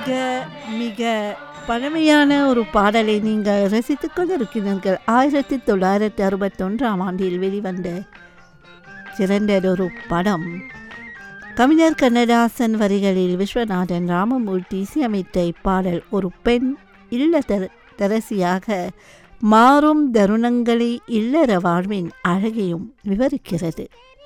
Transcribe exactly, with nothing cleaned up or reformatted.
மிக மிக பழமையான ஒரு பாடலை நீங்கள் ரசித்துக் கொண்டிருக்கிறீர்கள். ஆயிரத்தி தொள்ளாயிரத்தி அறுபத்தொன்றாம் ஆண்டில் வெளிவந்த சிறந்ததொரு படம். கவிஞர் கண்ணதாசன் வரிகளில் விஸ்வநாதன் ராமமூர்த்தி இசையமைத்த இப்பாடல் ஒரு பெண் இல்ல தரசியாக மாறும் தருணங்களை இல்லற வாழ்வின் அழகையும் விவரிக்கிறது.